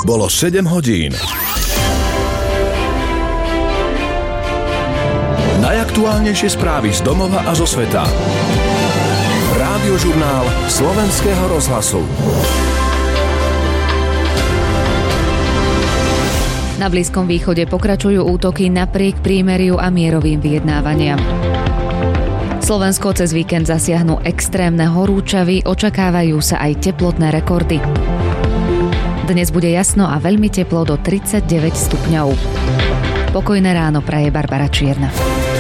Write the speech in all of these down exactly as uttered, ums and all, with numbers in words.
Bolo sedem hodín. Najaktuálnejšie správy z domova a zo sveta. Rádiožurnál Slovenského rozhlasu. Na Blízkom východe pokračujú útoky napriek prímeriu a mierovým vyjednávaniam. Slovensko cez víkend zasiahnu extrémne horúčavy, očakávajú sa aj teplotné rekordy. Dnes bude jasno a veľmi teplo do tridsaťdeväť stupňov. Pokojné ráno praje Barbara Čierna.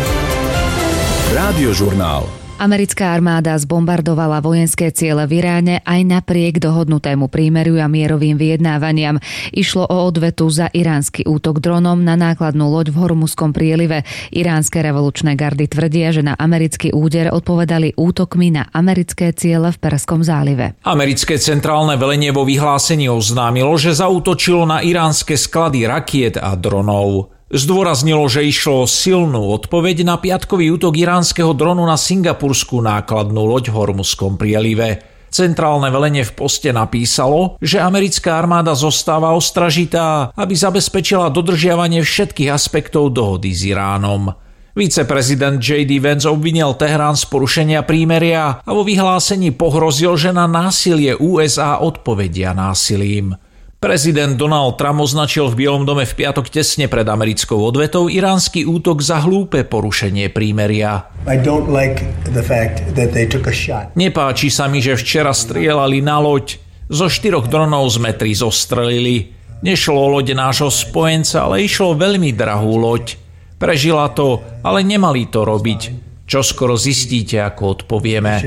Rádiožurnál. Americká armáda zbombardovala vojenské ciele v Iráne aj napriek dohodnutému prímeriu a mierovým vyjednávaniam. Išlo o odvetu za iránsky útok dronom na nákladnú loď v Hormuzskom prielive. Iránske revolučné gardy tvrdia, že na americký úder odpovedali útokmi na americké ciele v Perskom zálive. Americké centrálne velenie vo vyhlásení oznámilo, že zaútočilo na iránske sklady rakiet a dronov. Zdôraznilo, že išlo o silnú odpoveď na piatkový útok iránskeho dronu na singapurskú nákladnú loď v Hormuzskom prielive. Centrálne velenie v poste napísalo, že americká armáda zostáva ostražitá, aby zabezpečila dodržiavanie všetkých aspektov dohody s Iránom. Viceprezident J D Vance obvinil Teherán z porušenia prímeria a vo vyhlásení pohrozil, že na násilie U S A odpovedia násilím. Prezident Donald Trump označil v Bielom dome v piatok tesne pred americkou odvetou iránsky útok za hlúpe porušenie prímeria. I don't like the fact that they took a shot. Nepáči sa mi, že včera strieľali na loď. Zo štyroch dronov sme tri zostrelili. Nešlo o loď nášho spojenca, ale išlo veľmi drahú loď. Prežila to, ale nemali to robiť. Čo skoro zistíte, ako odpovieme.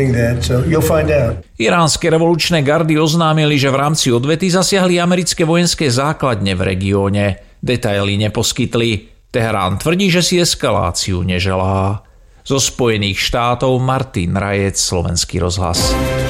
Iránske revolučné gardy oznámili, že v rámci odvety zasiahli americké vojenské základne v regióne. Detaily neposkytli. Teherán tvrdí, že si eskaláciu neželá. Zo Spojených štátov Martin Rajec, Slovenský rozhlas.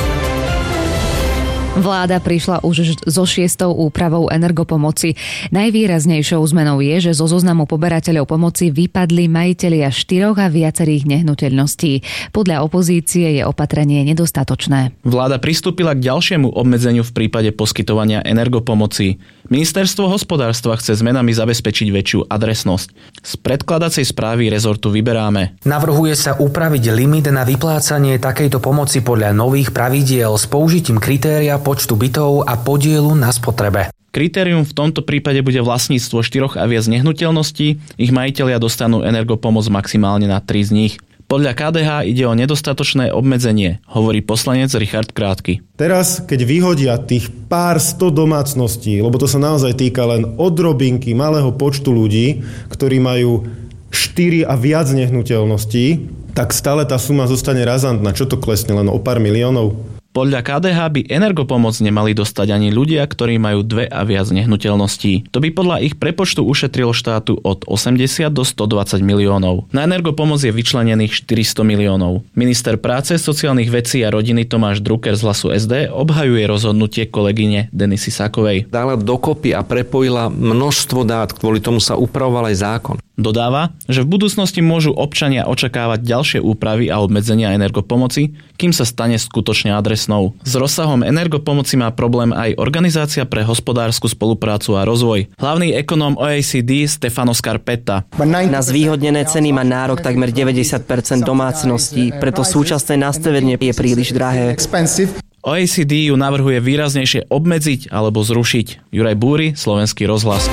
Vláda prišla už so šiestou úpravou energopomoci. Najvýraznejšou zmenou je, že zo zoznamu poberateľov pomoci vypadli majitelia štyroch a viacerých nehnuteľností. Podľa opozície je opatrenie nedostatočné. Vláda pristúpila k ďalšiemu obmedzeniu v prípade poskytovania energopomoci. Ministerstvo hospodárstva chce zmenami zabezpečiť väčšiu adresnosť. Z predkladacej správy rezortu vyberáme. Navrhuje sa upraviť limit na vyplácanie takejto pomoci podľa nových pravidiel s použitím kritéria počtu bytov a podielu na spotrebe. Kritérium v tomto prípade bude vlastníctvo štyroch a viac nehnuteľností, ich majitelia dostanú energopomoc maximálne na tri z nich. Podľa ká dé há ide o nedostatočné obmedzenie, hovorí poslanec Richard Krátky. Teraz, keď vyhodia tých pár sto domácností, lebo to sa naozaj týka len odrobinky malého počtu ľudí, ktorí majú štyri a viac nehnuteľností, tak stále tá suma zostane razantná. Čo to klesne, len o pár miliónov? Podľa ká dé há by energopomoc nemali dostať ani ľudia, ktorí majú dve a viac nehnuteľností. To by podľa ich prepočtu ušetrilo štátu od osemdesiat do stodvadsať miliónov. Na energopomoc je vyčlenených štyristo miliónov. Minister práce, sociálnych vecí a rodiny Tomáš Drucker z hlasu es dé obhajuje rozhodnutie kolegyne Denisy Sakovej. Dala dokopy a prepojila množstvo dát, kvôli tomu sa upravoval aj zákon. Dodáva, že v budúcnosti môžu občania očakávať ďalšie úpravy a obmedzenia energopomoci, kým sa stane skutočne adresnou. S rozsahom energopomoci má problém aj Organizácia pre hospodársku spoluprácu a rozvoj. Hlavný ekonóm ó é cé dé Stefano Scarpetta. Na zvýhodnené ceny má nárok takmer deväťdesiat percent domácností, preto súčasné nastavenie je príliš drahé. ó é cé dé ju navrhuje výraznejšie obmedziť alebo zrušiť. Juraj Búry, Slovenský rozhlas.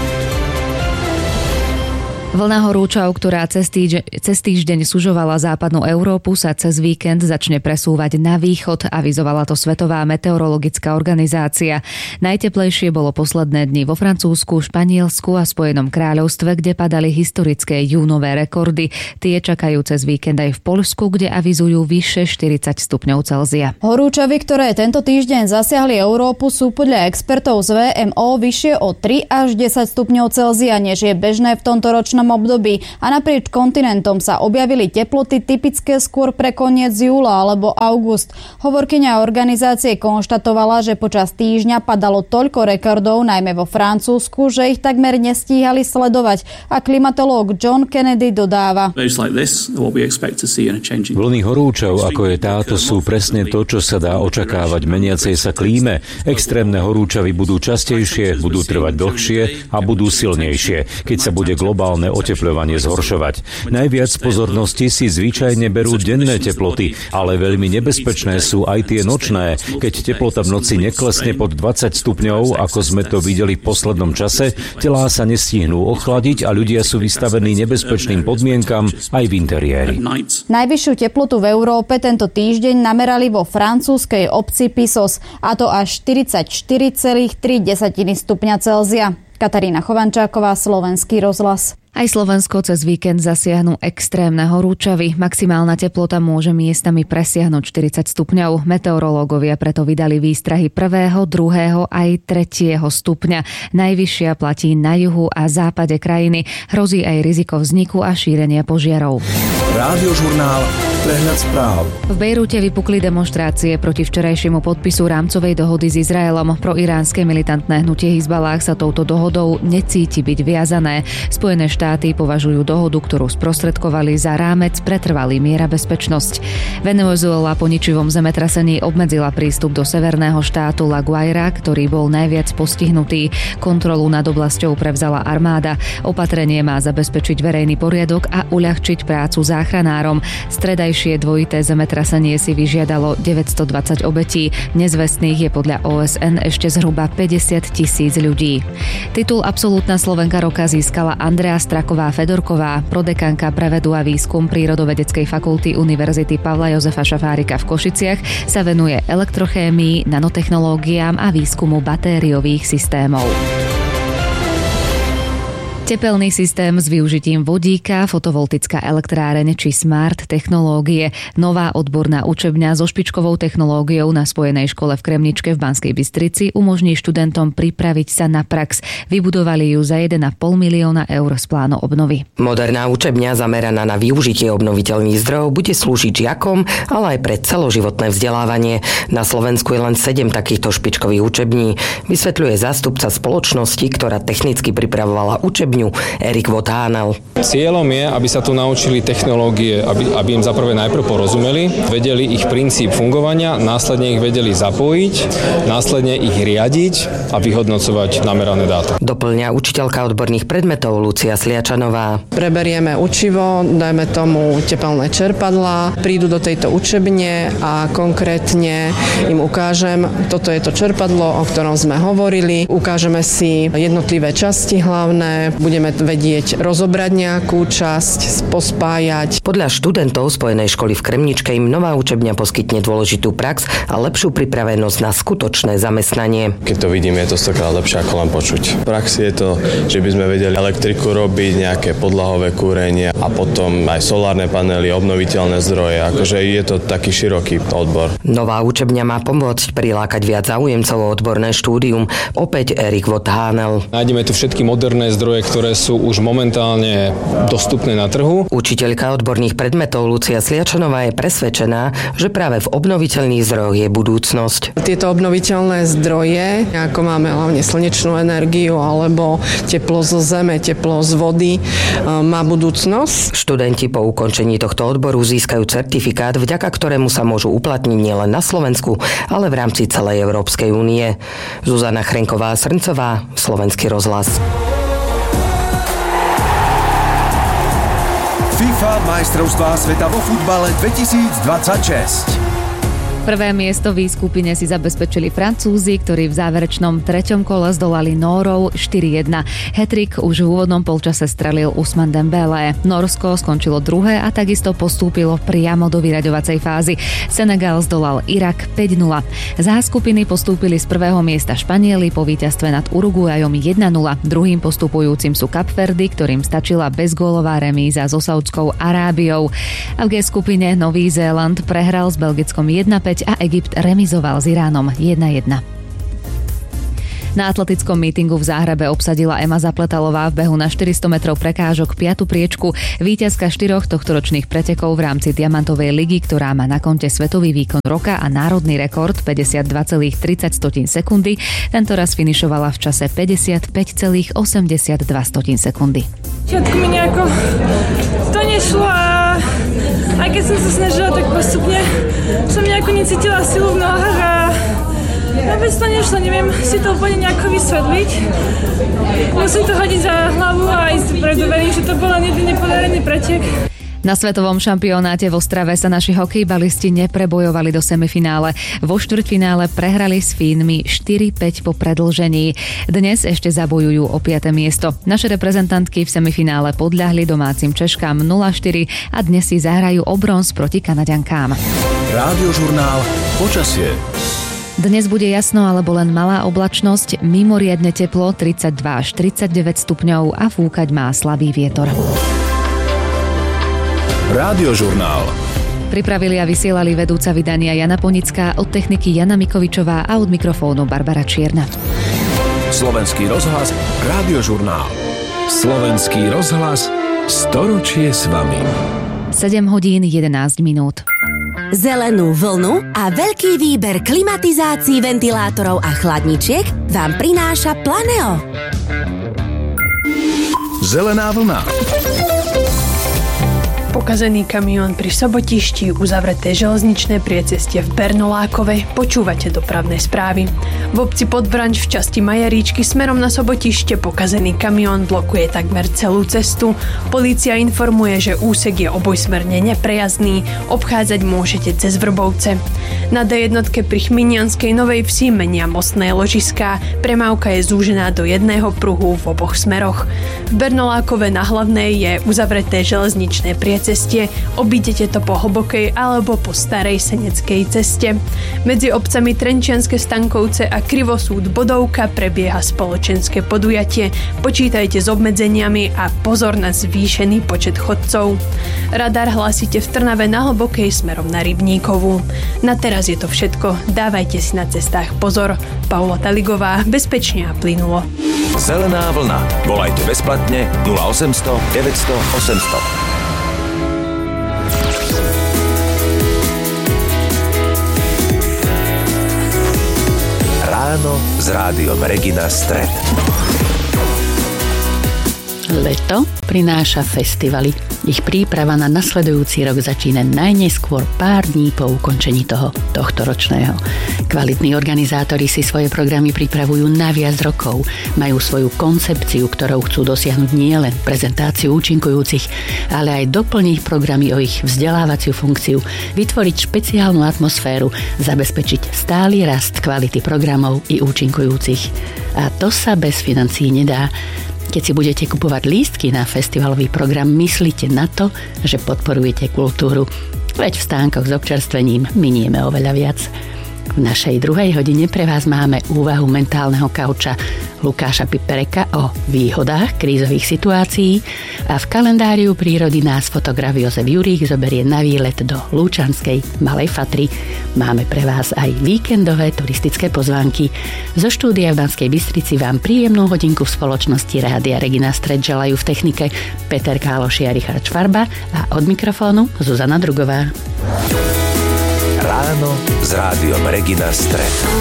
Vlna horúčav, ktorá cez týždeň, cez týždeň sužovala západnú Európu, sa cez víkend začne presúvať na východ, avizovala to Svetová meteorologická organizácia. Najteplejšie bolo posledné dni vo Francúzsku, Španielsku a Spojenom kráľovstve, kde padali historické júnové rekordy. Tie čakajú cez víkend aj v Poľsku, kde avizujú vyše štyridsať stupňov Celzia. Horúčavy, ktoré tento týždeň zasiahli Európu, sú podľa expertov z vé em ó vyššie o tri až desať stupňov Celzia, než je bežné v tomto ročnom mesačnom období a naprieč kontinentom sa objavili teploty typické skôr pre koniec júla alebo august. Hovorkyňa organizácie konštatovala, že počas týždňa padalo toľko rekordov, najmä vo Francúzsku, že ich takmer nestíhali sledovať. A klimatológ John Kennedy dodáva: Vlny horúčav, ako je táto, sú presne to, čo sa dá očakávať meniacej sa klíme. Extrémne horúčavy budú častejšie, budú trvať dlhšie a budú silnejšie, keď sa bude globálne otepľovanie zhoršovať. Najviac pozornosti si zvyčajne berú denné teploty, ale veľmi nebezpečné sú aj tie nočné, keď teplota v noci neklesne pod dvadsať stupňov, ako sme to videli v poslednom čase, telá sa nestihnú ochladiť a ľudia sú vystavení nebezpečným podmienkam aj v interiéri. Najvyššiu teplotu v Európe tento týždeň namerali vo francúzskej obci Pissos, a to až štyridsaťštyri celá tri stupňa Celzia. Katarína Chovančáková, Slovenský rozhlas. Aj Slovensko cez víkend zasiahnu extrémne horúčavy. Maximálna teplota môže miestami presiahnuť štyridsať stupňov. Meteorológovia preto vydali výstrahy prvého, druhého aj tretieho stupňa. Najvyššia platí na juhu a západe krajiny. Hrozí aj riziko vzniku a šírenia požiarov. Rádiožurnál Prehľad správ. V Bejrúte vypukli demonštrácie proti včerajšiemu podpisu rámcovej dohody s Izraelom. Pro iránske militantné hnutie Hizbalách sa touto dohodou necíti byť viazané. Spojené štáty považujú dohodu, ktorú sprostredkovali, za rámec pre trvalý mier a bezpečnosť. Venezuela po ničivom zemetrasení obmedzila prístup do severného štátu La Guaira, ktorý bol najviac postihnutý. Kontrolu nad oblasťou prevzala armáda. Opatrenie má zabezpečiť verejný poriadok a uľahčiť prácu záchranárom. Stredajšie dvojité zemetrasenie si vyžiadalo deväťstodvadsať obetí. Nezvestných je podľa ó es en ešte zhruba päťdesiat tisíc ľudí. Titul Absolútna Slovenka roka získala Andrea Straková-Fedorková, prodekanka pre vedu a výskum Prírodovedeckej fakulty Univerzity Pavla Jozefa Šafárika v Košiciach, sa venuje elektrochémii, nanotechnológiám a výskumu batériových systémov. Tepelný systém s využitím vodíka, fotovoltická elektráreň či smart technológie. Nová odborná učebňa so špičkovou technológiou na Spojenej škole v Kremničke v Banskej Bystrici umožní študentom pripraviť sa na prax. Vybudovali ju za jeden a pol milióna eur z plánu obnovy. Moderná učebňa zameraná na využitie obnoviteľných zdrojov bude slúžiť žiakom, ale aj pre celoživotné vzdelávanie. Na Slovensku je len sedem takýchto špičkových učební, vysvetľuje zástupca spoločnosti, ktorá technicky pripravovala učebňu, Erik Votánel. Cieľom je, aby sa tu naučili technológie, aby, aby im zaprvé najprv porozumeli, vedeli ich princíp fungovania, následne ich vedeli zapojiť, následne ich riadiť a vyhodnocovať namerané dáta. Doplňa učiteľka odborných predmetov Lucia Sliačanová. Preberieme učivo, dajme tomu tepelné čerpadlá, prídu do tejto učebne a konkrétne im ukážem, toto je to čerpadlo, o ktorom sme hovorili, ukážeme si jednotlivé časti hlavné, budeme vedieť rozobrať nejakú časť, pospájať. Podľa študentov Spojenej školy v Kremničke im nová učebňa poskytne dôležitú prax a lepšiu pripravenosť na skutočné zamestnanie. Keď to vidím, je to stokrát lepšie ako len počuť. V praxi je to, že by sme vedeli elektriku robiť, nejaké podlahové kúrenie a potom aj solárne panely, obnoviteľné zdroje. Akože je to taký široký odbor. Nová učebňa má pomôcť prilákať viac záujemcov o odborné štúdium. Opäť Erik Votánel. Nájdeme tu všetky moderné zdroje, ktoré sú už momentálne dostupné na trhu. Učiteľka odborných predmetov Lucia Sliačanová je presvedčená, že práve v obnoviteľných zdrojoch je budúcnosť. Tieto obnoviteľné zdroje, ako máme hlavne slnečnú energiu alebo teplo zo zeme, teplo z vody, má budúcnosť. Študenti po ukončení tohto odboru získajú certifikát, vďaka ktorému sa môžu uplatniť nielen na Slovensku, ale v rámci celej Európskej únie. Zuzana Chrenková-Srncová, Slovenský rozhlas. FIFA majstrovstvá sveta vo futbale dvetisícdvadsaťšesť. Prvé miesto v skupine si zabezpečili Francúzi, ktorí v záverečnom treťom kole zdolali Nórov štyri jedna. Hat-trick už v úvodnom polčase strelil Ousmane Dembélé. Norsko skončilo druhé a takisto postúpilo priamo do vyraďovacej fázy. Senegal zdolal Irak päť nula. Za skupiny postúpili z prvého miesta Španieli po víťazstve nad Uruguayom jedna nula. Druhým postupujúcim sú Kapverdy, ktorým stačila bezgólová remíza so Saudskou Arábiou. A v G skupine Nový Zéland prehral s Belgickom jedna päť a Egypt remizoval s Iránom jedna jedna. Na atletickom mítingu v Záhrabe obsadila Ema Zapletalová v behu na štyristo metrov prekážok piatu priečku, víťazka štyroch tohtoročných pretekov v rámci Diamantovej ligy, ktorá má na konte svetový výkon roka a národný rekord päťdesiatdva celá tridsať sekundy. Tento raz finišovala v čase päťdesiatpäť celá osemdesiatdva sekundy. Všetko mi nejako to nešlo a aj keď som sa snažila, tak postupne som nejako necítila silu v nohách a vôbec to nešlo, neviem si to úplne nejako vysvetliť. Musím to hodiť za hlavu a ísť predu, verím, že to bol len jeden nepodarený pretek. Na svetovom šampionáte v Ostrave sa naši hokejbalisti neprebojovali do semifinále. Vo štvrťfinále prehrali s Fínmi štyri päť po predĺžení. Dnes ešte zabojujú o piate miesto. Naše reprezentantky v semifinále podľahli domácim Češkám nula štyri a dnes si zahrajú o bronz proti Kanaďankám. Rádiožurnál Počasie. Dnes bude jasno alebo len malá oblačnosť, mimoriadne teplo tridsaťdva až tridsaťdeväť stupňov a fúkať má slabý vietor. Rádiožurnál. Pripravili a vysielali vedúca vydania Jana Ponická, od techniky Jana Mikovičová a od mikrofónu Barbara Čierna. Slovenský rozhlas, Rádiožurnál. Slovenský rozhlas, storočie s vami. sedem hodín jedenásť minút. Zelenú vlnu a veľký výber klimatizácií, ventilátorov a chladničiek vám prináša Planeo. Zelená vlna. Pokazený kamión pri Sobotišti, uzavreté železničné priecestie v Bernolákove. Počúvate dopravné správy. V obci Podvranč v časti Majaríčky smerom na Sobotište pokazený kamión blokuje takmer celú cestu. Polícia informuje, že úsek je obojsmerne neprejazdný. Obchádzať môžete cez Vrbovce. Na dé jedna pri Chminianskej Novej Vsi menia mostné ložiská. Premávka je zúžená do jedného pruhu v oboch smeroch. V Bernolákove na Hlavnej je uzavreté železničné priecestie. cestie, obídete to po Hlbokej alebo po Starej Seneckej ceste. Medzi obcami Trenčianske Stankovce a Krivosúd Bodovka prebieha spoločenské podujatie. Počítajte s obmedzeniami a pozor na zvýšený počet chodcov. Radar hlásite v Trnave na Hlbokej smerom na Rybníkovú. Na teraz je to všetko. Dávajte si na cestách pozor. Paula Taligová, bezpečne a plynulo. Zelená vlna. Volajte bezplatne nula osemsto deväťsto osemsto. Ráno s rádiom Regina Stred. Leto prináša festivaly. Ich príprava na nasledujúci rok začína najneskôr pár dní po ukončení toho tohto ročného. Kvalitní organizátori si svoje programy pripravujú na viac rokov. Majú svoju koncepciu, ktorou chcú dosiahnuť nielen prezentáciu účinkujúcich, ale aj doplniť programy o ich vzdelávaciu funkciu, vytvoriť špeciálnu atmosféru, zabezpečiť stály rast kvality programov i účinkujúcich. A to sa bez financií nedá. Keď si budete kupovať lístky na festivalový program, myslíte na to, že podporujete kultúru. Veď v stánkoch s občerstvením minieme oveľa viac. V našej druhej hodine pre vás máme úvahu mentálneho kauča Lukáša Pipereka o výhodách krízových situácií a v kalendáriu prírody nás fotograf Jozef Jurík zoberie na výlet do Lúčanskej Malej Fatry. Máme pre vás aj víkendové turistické pozvánky. Zo štúdia v Banskej Bystrici vám príjemnú hodinku v spoločnosti Rádia Regina Stred želajú v technike Peter Káloši a Richard Švarba a od mikrofónu Zuzana Drugová. Ráno s rádiom Regina Stred.